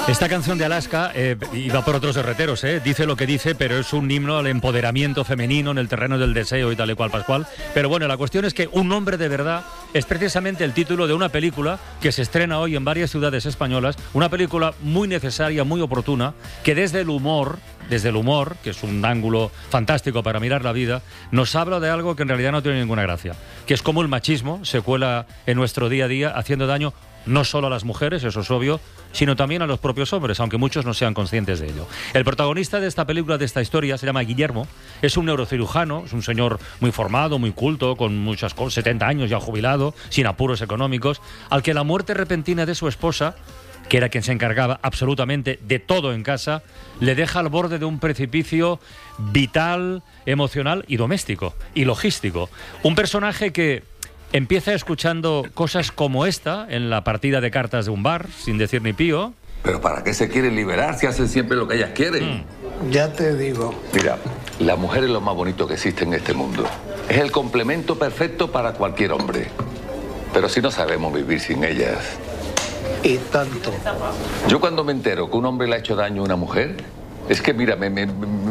Esta canción de Alaska iba por otros derreteros, dice lo que dice, pero es un himno al empoderamiento femenino en el terreno del deseo y tal y cual pascual. Pero bueno, la cuestión es que Un hombre de verdad es precisamente el título de una película que se estrena hoy en varias ciudades españolas, una película muy necesaria, muy oportuna, que desde el humor, que es un ángulo fantástico para mirar la vida, nos habla de algo que en realidad no tiene ninguna gracia, que es cómo el machismo se cuela en nuestro día a día haciendo daño no solo a las mujeres, eso es obvio, sino también a los propios hombres, aunque muchos no sean conscientes de ello. El protagonista de esta película, de esta historia, se llama Guillermo, es un neurocirujano, es un señor muy formado, muy culto, con muchas cosas, 70 años ya jubilado, sin apuros económicos, al que la muerte repentina de su esposa, que era quien se encargaba absolutamente de todo en casa, le deja al borde de un precipicio vital, emocional y doméstico, y logístico. Un personaje que empieza escuchando cosas como esta en la partida de cartas de un bar, sin decir ni pío. ¿Pero para qué se quiere liberar si hacen siempre lo que ellas quieren? Ya te digo. Mira, la mujer es lo más bonito que existe en este mundo. Es el complemento perfecto para cualquier hombre. Pero si no sabemos vivir sin ellas. Y tanto. Yo cuando me entero que un hombre le ha hecho daño a una mujer, es que mira, me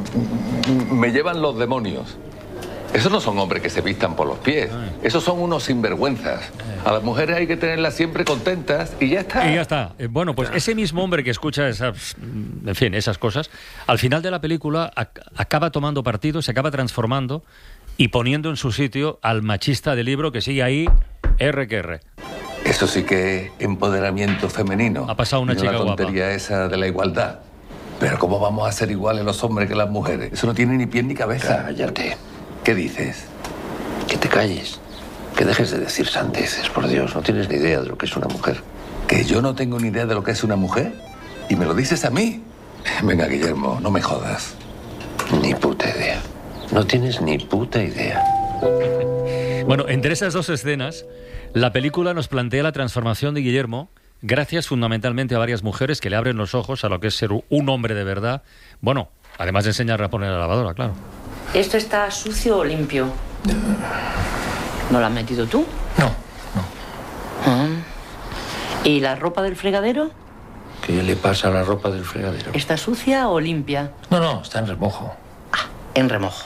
llevan los demonios. Esos no son hombres que se vistan por los pies. Esos son unos sinvergüenzas. A las mujeres hay que tenerlas siempre contentas y ya está. Y ya está. Bueno, pues ese mismo hombre que escucha esas cosas, al final de la película acaba tomando partido, se acaba transformando y poniendo en su sitio al machista del libro que sigue ahí, R que R. Eso sí que es empoderamiento femenino. Ha pasado una chica guapa. La tontería esa de la igualdad. Pero ¿cómo vamos a ser iguales los hombres que las mujeres? Eso no tiene ni pie ni cabeza. Cállate. ¿Qué dices? Que te calles. Que dejes de decir sandeces, por Dios. No tienes ni idea de lo que es una mujer. ¿Que yo no tengo ni idea de lo que es una mujer? ¿Y me lo dices a mí? Venga, Guillermo, no me jodas. Ni puta idea. No tienes ni puta idea. Bueno, entre esas dos escenas, la película nos plantea la transformación de Guillermo, gracias fundamentalmente a varias mujeres que le abren los ojos a lo que es ser un hombre de verdad. Bueno, además de enseñarle a poner la lavadora, claro. ¿Esto está sucio o limpio? ¿No lo has metido tú? No. ¿Y la ropa del fregadero? ¿Qué le pasa a la ropa del fregadero? ¿Está sucia o limpia? No, está en remojo. En remojo.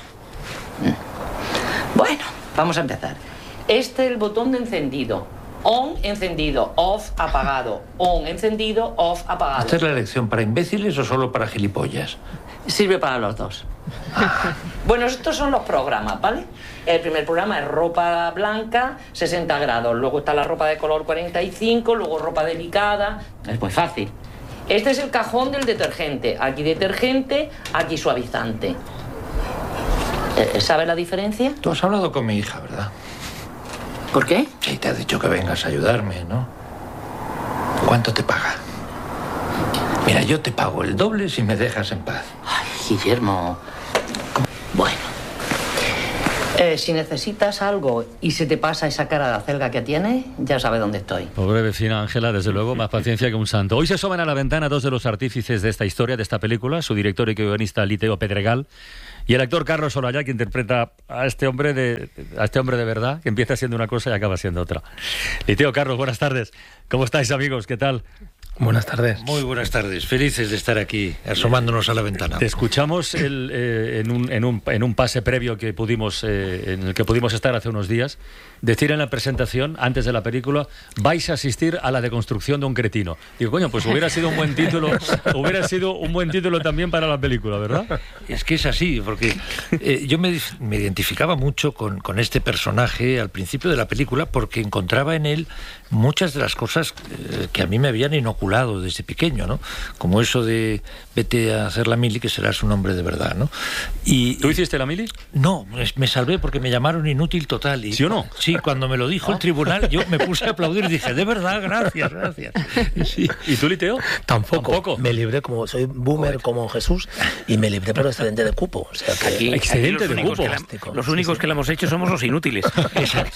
Bueno, vamos a empezar. Este es el botón de encendido. On, encendido. Off, apagado. On, encendido. Off, apagado. ¿Esta es la elección para imbéciles o solo para gilipollas? Sirve para los dos. Bueno, estos son los programas, ¿vale? El primer programa es ropa blanca, 60 grados. Luego está la ropa de color 45, luego ropa delicada. Es muy fácil. Este es el cajón del detergente. Aquí detergente, aquí suavizante. ¿Sabes la diferencia? Tú has hablado con mi hija, ¿verdad? ¿Por qué? Y te ha dicho que vengas a ayudarme, ¿no? ¿Cuánto te paga? Mira, yo te pago el doble si me dejas en paz. Ay, Guillermo. Bueno. Si necesitas algo y se te pasa esa cara de acelga que tienes, ya sabes dónde estoy. Pobre vecina Ángela, desde luego, más paciencia que un santo. Hoy se asoman a la ventana dos de los artífices de esta historia, de esta película, su director y guionista Liteo Pedregal, y el actor Carlos Olaya, que interpreta a este hombre de verdad, que empieza siendo una cosa y acaba siendo otra. Liteo, Carlos, buenas tardes. ¿Cómo estáis, amigos? ¿Qué tal? Buenas tardes. Muy buenas tardes. Felices de estar aquí, asomándonos a la ventana. Te escuchamos en un pase previo que en el que pudimos estar hace unos días, decir en la presentación, antes de la película, vais a asistir a la deconstrucción de un cretino. Digo, coño, pues hubiera sido un buen título también para la película, ¿verdad? Es que es así, porque yo me identificaba mucho con este personaje al principio de la película, porque encontraba en él muchas de las cosas que a mí me habían inoculado desde pequeño, ¿no? Como eso de vete a hacer la mili que serás un hombre de verdad, ¿no? ¿Tú hiciste la mili? No, me salvé porque me llamaron inútil total. ¿Sí o no? Sí, cuando me lo dijo el tribunal, yo me puse a aplaudir y dije, de verdad, gracias. Sí. ¿Y tú, Liteo? Tampoco. Me libré, como soy boomer como Jesús, y me libré por excedente de cupo. O sea que aquí, excedente de cupo. Los únicos que le hemos hecho somos los inútiles. Exacto.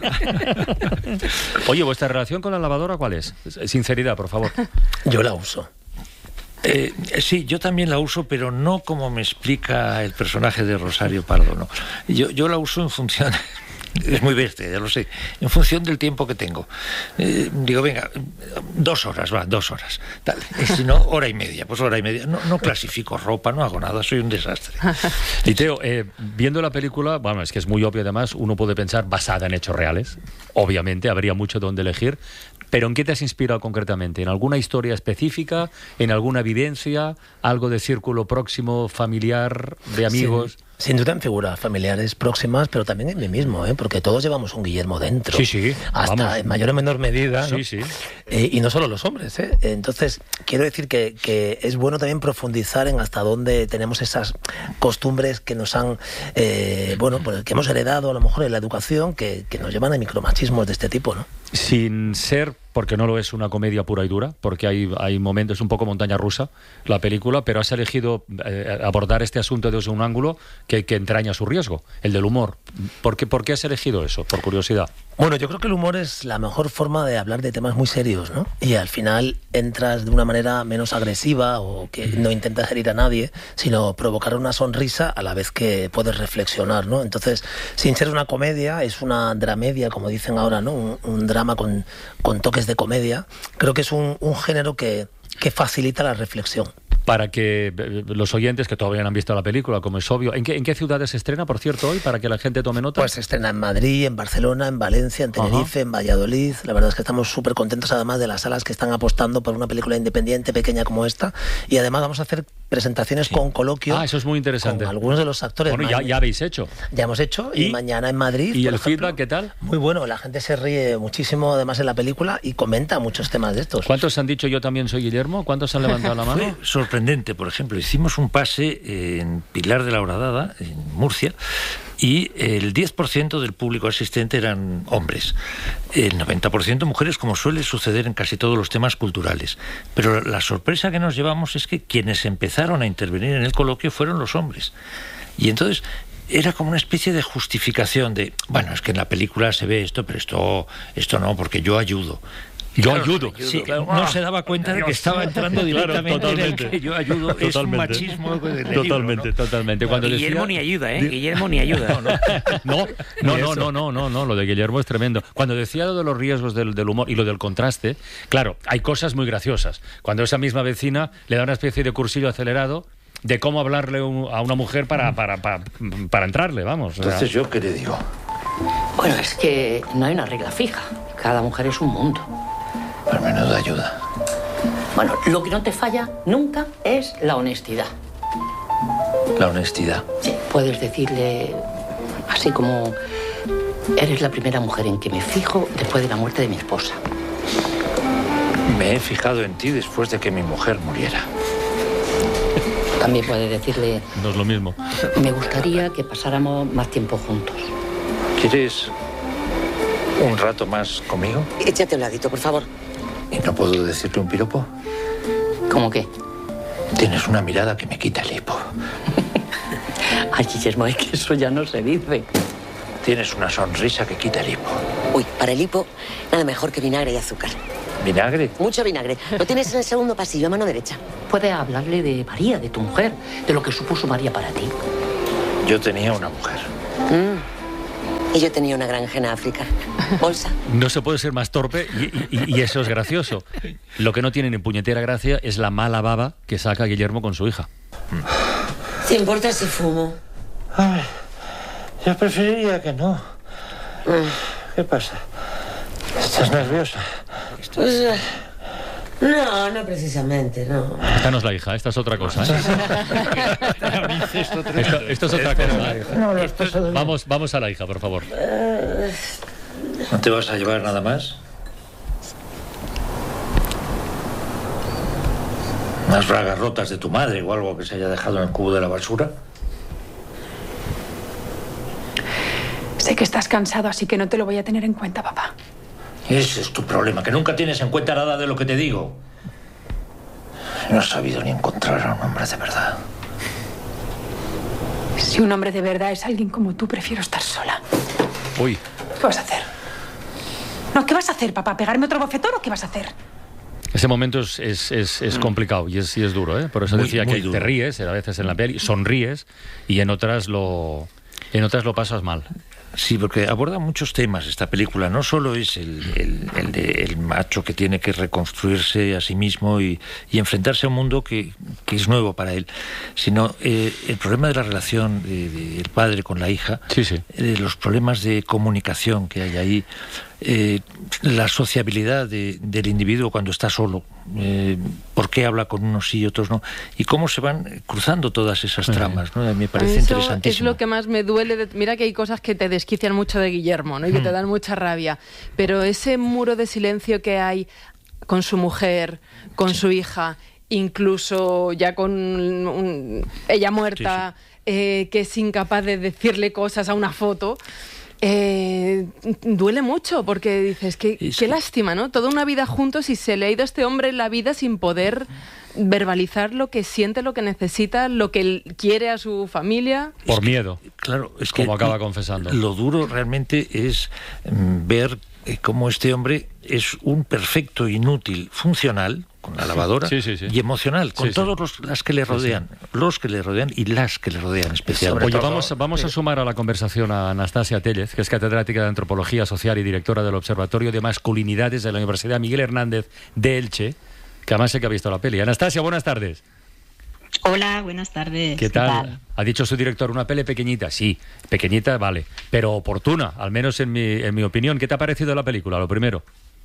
Oye, ¿vuestra relación con la lavadora cuál es? Sinceridad, por favor. Yo la uso. Sí, yo también la uso, pero no como me explica el personaje de Rosario Pardo, no. Yo la uso en función Es muy bestia, ya lo sé. En función del tiempo que tengo. Digo, venga, 2 horas, 2 horas. Tal. Y si no, hora y media. Pues hora y media. No clasifico ropa, no hago nada, soy un desastre. Y Teo, viendo la película, bueno, es que es muy obvio además, uno puede pensar basada en hechos reales. Obviamente, habría mucho donde elegir. ¿Pero en qué te has inspirado concretamente? ¿En alguna historia específica? ¿En alguna vivencia? ¿Algo de círculo próximo, familiar, de amigos? Sin duda en figuras familiares próximas, pero también en mí mismo, porque todos llevamos un Guillermo dentro. Sí, hasta vamos. En mayor o menor medida, ¿no? Sí. Y no solo los hombres, Entonces, quiero decir que es bueno también profundizar en hasta dónde tenemos esas costumbres que nos han, pues, que hemos heredado a lo mejor en la educación, que nos llevan a micromachismos de este tipo, ¿no? Sin ser, porque no lo es una comedia pura y dura, porque hay momentos un poco montaña rusa la película, pero has elegido abordar este asunto desde un ángulo que entraña su riesgo, el del humor. ¿Por qué has elegido eso? Por curiosidad. Bueno, yo creo que el humor es la mejor forma de hablar de temas muy serios, ¿no? Y al final entras de una manera menos agresiva o que no intentas herir a nadie, sino provocar una sonrisa a la vez que puedes reflexionar, ¿no? Entonces, sin ser una comedia, es una dramedia, como dicen ahora, ¿no? Un drama con toques de comedia. Creo que es un género que facilita la reflexión. Para que los oyentes que todavía no han visto la película, como es obvio, ¿en qué ciudades se estrena, por cierto, hoy, para que la gente tome nota? Pues se estrena en Madrid, en Barcelona, en Valencia, en Tenerife, en Valladolid. La verdad es que estamos súper contentos, además, de las salas que están apostando por una película independiente, pequeña como esta. Y además vamos a hacer presentaciones con coloquio. Eso es muy interesante. Con algunos de los actores. Bueno, ya habéis hecho. Ya hemos hecho, y mañana en Madrid. ¿Y el feedback qué tal? Muy bueno, la gente se ríe muchísimo, además, en la película y comenta muchos temas de estos. ¿Cuántos han dicho yo también soy Guillermo? ¿Cuántos han levantado la mano? Fue sorprendente, por ejemplo. Hicimos un pase en Pilar de la Horadada, en Murcia, y el 10% del público asistente eran hombres, el 90% mujeres, como suele suceder en casi todos los temas culturales. Pero la sorpresa que nos llevamos es que quienes empezaron a intervenir en el coloquio fueron los hombres. Y entonces era como una especie de justificación de, bueno, es que en la película se ve esto, pero esto no, porque yo ayudo. Yo ayudo. Sí, claro. No se daba cuenta de que estaba entrando directamente en el que yo ayudo. Totalmente. Es un machismo del totalmente, libro, ¿no? Totalmente. Cuando Guillermo ni ayuda, Guillermo ni ayuda. No, lo de Guillermo es tremendo. Cuando decía lo de los riesgos del humor y lo del contraste, claro, hay cosas muy graciosas. Cuando esa misma vecina le da una especie de cursillo acelerado de cómo hablarle a una mujer para entrarle, vamos. Entonces, ¿yo qué le digo? Bueno, es que no hay una regla fija. Cada mujer es un mundo. Pero menuda ayuda. Bueno, lo que no te falla nunca es la honestidad. La honestidad. Sí, puedes decirle así como: eres la primera mujer en que me fijo después de la muerte de mi esposa. Me he fijado en ti después de que mi mujer muriera. También puedes decirle: no es lo mismo. Me gustaría que pasáramos más tiempo juntos. ¿Quieres un rato más conmigo? Échate a un ladito, por favor. ¿Y no puedo decirle un piropo? ¿Cómo qué? Tienes una mirada que me quita el hipo. Ay, Guillermo, es que eso ya no se dice. Tienes una sonrisa que quita el hipo. Uy, para el hipo, nada mejor que vinagre y azúcar. ¿Vinagre? Mucho vinagre. Lo tienes en el segundo pasillo, a mano derecha. Puedes hablarle de María, de tu mujer, de lo que supuso María para ti. Yo tenía una mujer. Y yo tenía una granja en África. Bolsa. No se puede ser más torpe y eso es gracioso. Lo que no tiene ni puñetera gracia es la mala baba que saca Guillermo con su hija. ¿Te importa si fumo? Ay, yo preferiría que no. ¿Qué pasa? ¿Estás nerviosa? Pues, no precisamente, no. Esta no es la hija, esta es otra cosa, ¿eh? Esto es otra cosa. Vamos a la hija, por favor. ¿No te vas a llevar nada más? ¿Unas bragas rotas de tu madre o algo que se haya dejado en el cubo de la basura? Sé que estás cansado, así que no te lo voy a tener en cuenta, papá. Ese es tu problema, que nunca tienes en cuenta nada de lo que te digo. No has sabido ni encontrar a un hombre de verdad. Si un hombre de verdad es alguien como tú, prefiero estar sola. Uy. ¿Qué vas a hacer? No, ¿qué vas a hacer, papá? ¿Pegarme otro bofetón o qué vas a hacer? Ese momento es complicado y es duro, ¿eh? Por eso decía que te ríes, a veces en la peli, sonríes y en otras lo pasas mal. Sí, porque aborda muchos temas esta película. No solo es el macho que tiene que reconstruirse a sí mismo y enfrentarse a un mundo que es nuevo para él, sino el problema de la relación del padre con la hija, los problemas de comunicación que hay ahí, la sociabilidad del individuo cuando está solo, por qué habla con unos sí y otros no, y cómo se van cruzando todas esas tramas, ¿no? Me parece interesantísimo. Es lo que más me duele. Mira que hay cosas que te desquician mucho de Guillermo, ¿no? Y que te dan mucha rabia, pero ese muro de silencio que hay con su mujer, con su hija, incluso ya con ella muerta, que es incapaz de decirle cosas a una foto. Duele mucho porque dices qué lástima, ¿no? Toda una vida juntos y se le ha ido a este hombre en la vida sin poder verbalizar lo que siente, lo que necesita, lo que él quiere a su familia. Por miedo. Claro, es como que acaba confesando. Lo duro realmente es ver cómo este hombre es un perfecto inútil funcional, con la lavadora, y emocional, con todos los que le rodean, los que le rodean y las que le rodean especialmente. Oye, vamos a sumar a la conversación a Anastasia Tellez, que es catedrática de Antropología Social y directora del Observatorio de Masculinidades de la Universidad Miguel Hernández de Elche, que además sé que ha visto la peli. Anastasia, buenas tardes. Hola, buenas tardes. ¿Qué tal? Ha dicho su director, una peli pequeñita. Sí, pequeñita, vale, pero oportuna, al menos en mi opinión. ¿Qué te ha parecido la película, lo primero?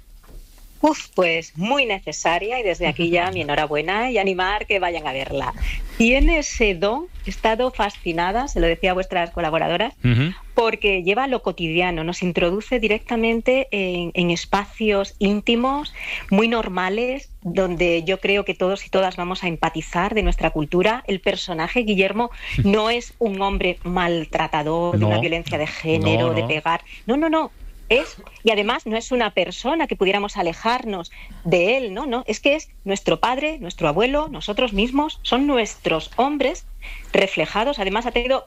Pues muy necesaria, y desde aquí ya mi enhorabuena y animar que vayan a verla. Tiene ese don, he estado fascinada, se lo decía a vuestras colaboradoras, porque lleva a lo cotidiano, nos introduce directamente en espacios íntimos, muy normales, donde yo creo que todos y todas vamos a empatizar de nuestra cultura. El personaje, Guillermo, no es un hombre maltratador, de una violencia de género, de pegar. No. Y además no es una persona que pudiéramos alejarnos de él, no, es que es nuestro padre, nuestro abuelo, nosotros mismos, son nuestros hombres reflejados. Además ha tenido,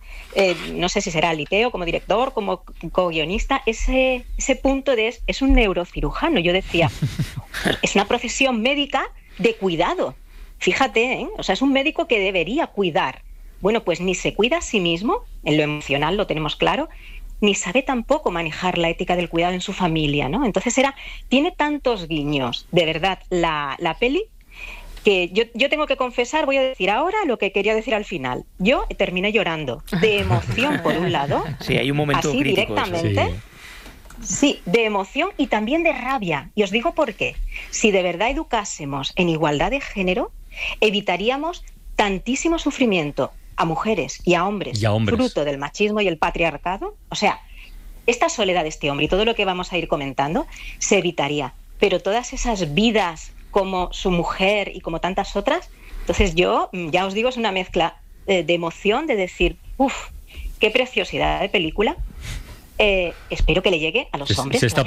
no sé si será Liteo como director, como co-guionista, ese punto de es un neurocirujano. Yo decía, es una profesión médica de cuidado. Fíjate, o sea, es un médico que debería cuidar. Bueno, pues ni se cuida a sí mismo, en lo emocional lo tenemos claro, ni sabe tampoco manejar la ética del cuidado en su familia, ¿no? Entonces tiene tantos guiños, de verdad, la peli, que yo tengo que confesar, voy a decir ahora lo que quería decir al final. Yo terminé llorando, de emoción por un lado, sí, hay un momento así crítico, directamente, sí, de emoción y también de rabia. Y os digo por qué. Si de verdad educásemos en igualdad de género, evitaríamos tantísimo sufrimiento a mujeres y a hombres, fruto del machismo y el patriarcado. O sea, esta soledad de este hombre y todo lo que vamos a ir comentando se evitaría, pero todas esas vidas como su mujer y como tantas otras, entonces yo ya os digo, es una mezcla de emoción, de decir, qué preciosidad de película. Espero que le llegue a los hombres. Se está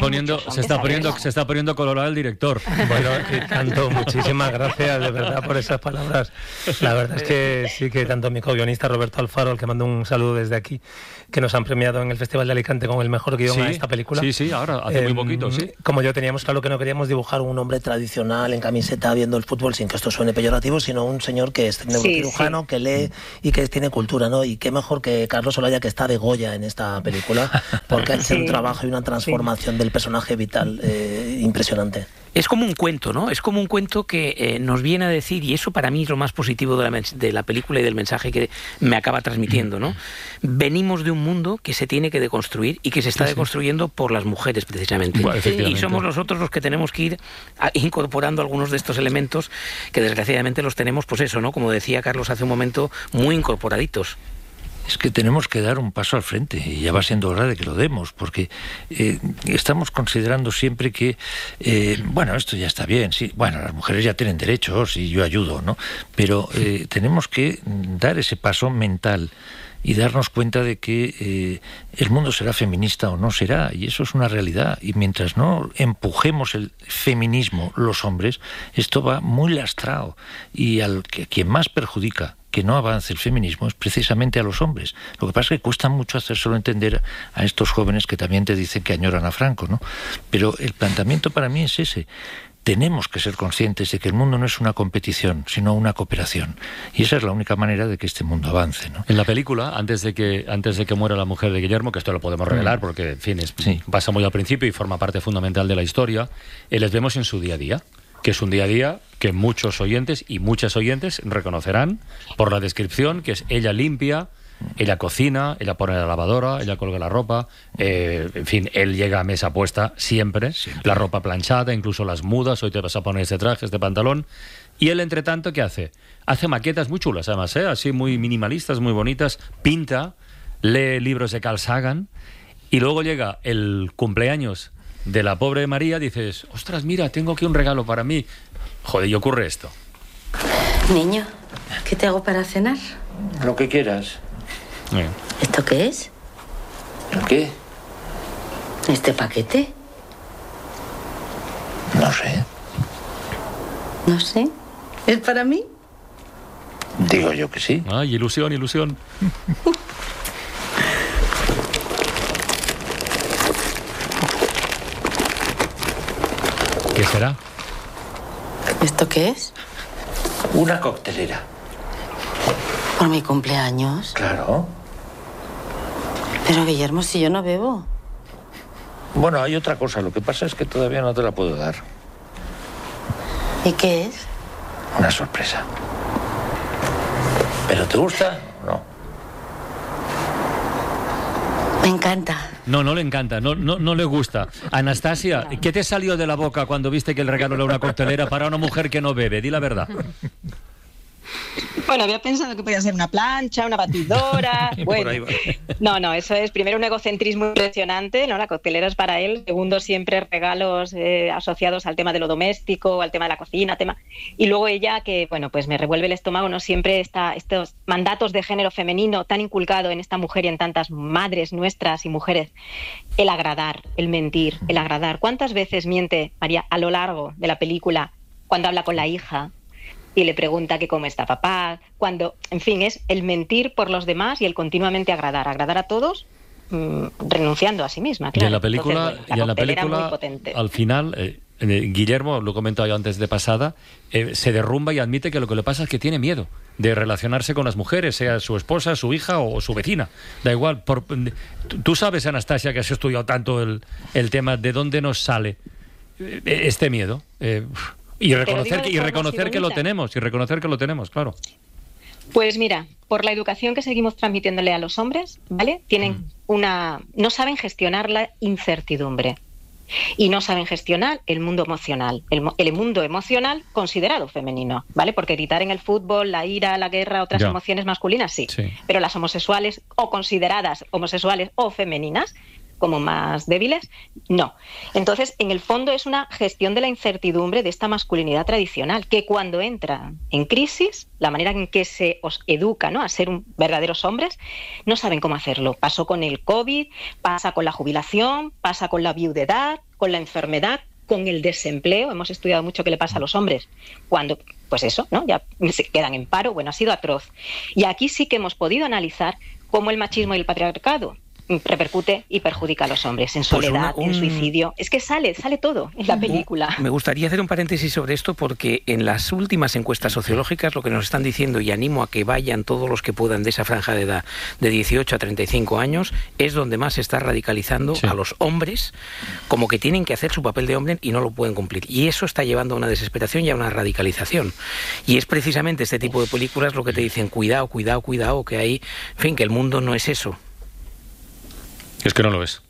poniendo colorado el director. Bueno, y tanto, muchísimas gracias de verdad por esas palabras. La verdad es que sí, que tanto mi co-guionista Roberto Alfaro, al que mando un saludo desde aquí, que nos han premiado en el Festival de Alicante con el mejor guión a esta película. Sí, ahora, hace muy poquito, sí. Como yo teníamos claro que no queríamos dibujar un hombre tradicional en camiseta viendo el fútbol, sin que esto suene peyorativo, sino un señor que es neurocirujano, que lee y que tiene cultura, ¿no? Y qué mejor que Carlos Olaya, que está de Goya en esta película, porque ha hecho un trabajo y una transformación del personaje vital impresionante. Es como un cuento, ¿no? Es como un cuento que nos viene a decir, y eso para mí es lo más positivo de la película y del mensaje que me acaba transmitiendo, ¿no? Venimos de un mundo que se tiene que deconstruir y que se está deconstruyendo por las mujeres, precisamente. Bueno, y somos nosotros los que tenemos que ir incorporando algunos de estos elementos que desgraciadamente los tenemos, pues eso, ¿no? Como decía Carlos hace un momento, muy incorporaditos. Es que tenemos que dar un paso al frente y ya va siendo hora de que lo demos, porque estamos considerando siempre que, esto ya está bien, sí, las mujeres ya tienen derechos y yo ayudo, ¿no? Pero tenemos que dar ese paso mental y darnos cuenta de que el mundo será feminista o no será, y eso es una realidad. Y mientras no empujemos el feminismo los hombres, esto va muy lastrado, y quien más perjudica que no avance el feminismo es precisamente a los hombres. Lo que pasa es que cuesta mucho hacérselo entender a estos jóvenes que también te dicen que añoran a Franco, ¿no? Pero el planteamiento para mí es ese. tenemos que ser conscientes de que el mundo no es una competición, sino una cooperación. Y esa es la única manera de que este mundo avance, ¿no? En la película, antes de que muera la mujer de Guillermo, que esto lo podemos revelar porque, en fin, pasa muy al principio y forma parte fundamental de la historia, les vemos en su día a día, que es un día a día que muchos oyentes y muchas oyentes reconocerán por la descripción, que es ella limpia, ella cocina, ella pone la lavadora, ella colga la ropa, en fin, él llega a mesa puesta siempre, la ropa planchada, incluso las mudas, hoy te vas a poner este traje, este pantalón, y él, entre tanto, ¿qué hace? Hace maquetas muy chulas, además, así muy minimalistas, muy bonitas, pinta, lee libros de Carl Sagan, y luego llega el cumpleaños de la pobre María, dices, ostras, mira, tengo aquí un regalo para mí. Joder, y ocurre esto. Niño, ¿qué te hago para cenar? Lo que quieras. ¿Esto qué es? ¿Qué? ¿Este paquete? No sé. No sé. ¿Es para mí? Digo yo que sí. Ay, ilusión, ilusión. ¿Qué será? ¿Esto qué es? Una coctelera. ¿Por mi cumpleaños? Claro. Pero, Guillermo, si yo no bebo. Bueno, hay otra cosa. Lo que pasa es que todavía no te la puedo dar. ¿Y qué es? Una sorpresa. ¿Pero te gusta o no? Me encanta. No le encanta, no le gusta. Anastasia, ¿qué te salió de la boca cuando viste que el regalo era una coctelera para una mujer que no bebe? Di la verdad. Bueno, había pensado que podía ser una plancha, una batidora. Bueno, no, eso es primero un egocentrismo impresionante, ¿no? La coctelera es para él. Segundo, siempre regalos asociados al tema de lo doméstico, al tema de la cocina, y luego ella, que bueno, pues me revuelve el estómago, ¿no? Siempre estos mandatos de género femenino tan inculcado en esta mujer y en tantas madres nuestras y mujeres. El agradar, el mentir, el agradar. ¿Cuántas veces miente María a lo largo de la película cuando habla con la hija y le pregunta que cómo está papá, cuando, en fin, es el mentir por los demás y el continuamente agradar a todos, renunciando a sí misma, claro. Y en la película, al final, Guillermo, lo he comentado yo antes de pasada, se derrumba y admite que lo que le pasa es que tiene miedo de relacionarse con las mujeres, sea su esposa, su hija o su vecina. Da igual. Tú sabes, Anastasia, que has estudiado tanto el tema, ¿de dónde nos sale este miedo? Y reconocer que lo tenemos, claro. Pues mira, por la educación que seguimos transmitiéndole a los hombres, ¿vale? No saben gestionar la incertidumbre y no saben gestionar el mundo emocional, el mundo emocional considerado femenino, ¿vale? Porque gritar en el fútbol, la ira, la guerra, otras emociones masculinas, sí, pero las homosexuales o consideradas homosexuales o femeninas como más débiles, no. Entonces, en el fondo es una gestión de la incertidumbre de esta masculinidad tradicional, que cuando entra en crisis, la manera en que se os educa, ¿no?, a ser verdaderos hombres, no saben cómo hacerlo. Pasó con el COVID, pasa con la jubilación, pasa con la viudedad, con la enfermedad, con el desempleo. Hemos estudiado mucho qué le pasa a los hombres cuando, pues eso, ¿no?, ya se quedan en paro. Bueno, ha sido atroz. Y aquí sí que hemos podido analizar cómo el machismo y el patriarcado repercute y perjudica a los hombres en soledad, en suicidio. Es que sale todo en la película. Me gustaría hacer un paréntesis sobre esto porque en las últimas encuestas sociológicas lo que nos están diciendo, y animo a que vayan todos los que puedan de esa franja de edad de 18 a 35 años, es donde más se está radicalizando a los hombres, como que tienen que hacer su papel de hombre y no lo pueden cumplir. Y eso está llevando a una desesperación y a una radicalización. Y es precisamente este tipo de películas lo que te dicen, cuidado, que hay, en fin, que el mundo no es eso. Es que no lo es.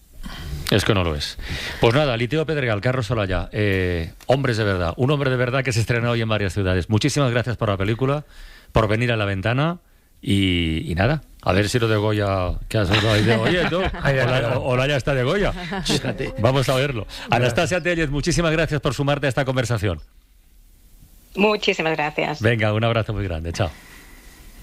Pues nada, Liteo Pedregal, Carlos Olaya, hombres de verdad. Un hombre de verdad que se estrena hoy en varias ciudades. Muchísimas gracias por la película, por venir a La Ventana y nada, a ver si lo de Goya, que has hablado ahí de Goya, ¿no? Olaya está de Goya. Vamos a verlo. Anastasia Tellez, muchísimas gracias por sumarte a esta conversación. Muchísimas gracias. Venga, un abrazo muy grande. Chao.